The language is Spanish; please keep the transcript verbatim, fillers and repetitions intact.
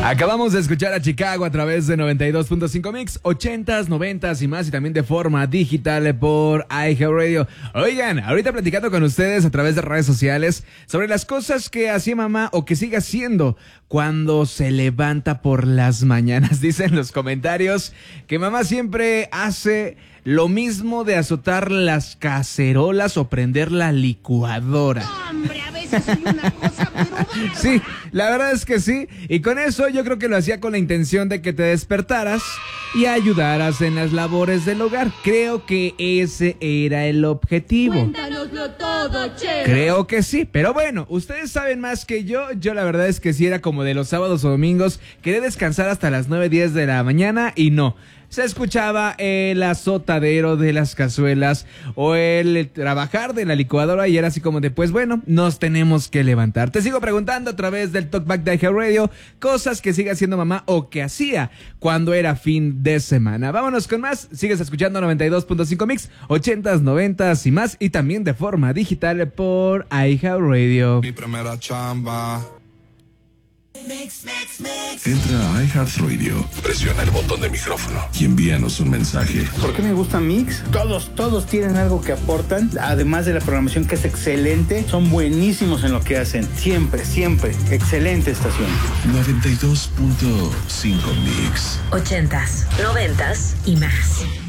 Acabamos de escuchar a Chicago a través de noventa y dos punto cinco Mix, ochentas, noventas y más, y también de forma digital por iHeartRadio. Oigan, ahorita platicando con ustedes a través de redes sociales sobre las cosas que hacía mamá o que sigue haciendo cuando se levanta por las mañanas. Dicen los comentarios que mamá siempre hace lo mismo de azotar las cacerolas o prender la licuadora. Hombre, a veces soy una cosa, pero bárbara. Sí, la verdad es que sí. Y con eso yo creo que lo hacía con la intención de que te despertaras y ayudaras en las labores del hogar. Creo que ese era el objetivo. Cuéntanoslo todo, che. Creo que sí, pero bueno, ustedes saben más que yo. Yo la verdad es que sí era como de los sábados o domingos. Quería descansar hasta las nueve, diez de la mañana y no. Se escuchaba el azotadero de las cazuelas o el trabajar de la licuadora y era así como de, pues bueno, nos tenemos que levantar. Te sigo preguntando a través del Talkback de iHeartRadio cosas que sigue haciendo mamá o que hacía cuando era fin de semana. Vámonos con más. Sigues escuchando noventa y dos punto cinco Mix, ochentas, noventas y más, y también de forma digital por iHeartRadio. Mi primera chamba. Mix, mix, mix. Entra a iHeartRadio, presiona el botón de micrófono y envíanos un mensaje. ¿Por qué me gusta Mix? Todos, todos tienen algo que aportan. Además de la programación que es excelente, son buenísimos en lo que hacen. Siempre, siempre. Excelente estación. noventa y dos punto cinco Mix. Ochentas, noventas y más.